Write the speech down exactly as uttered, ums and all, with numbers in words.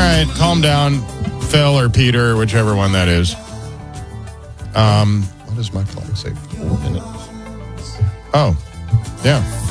right, calm down, Phil or Peter, whichever one that is. Um, what does my clock say? Four minutes. Oh, yeah.